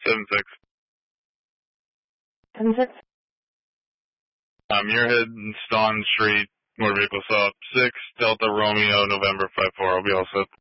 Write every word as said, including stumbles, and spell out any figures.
Seven six. Seven six. Um, Muirhead and Stawn Street, motor vehicle stop six Delta Romeo November five four. I'll be all set.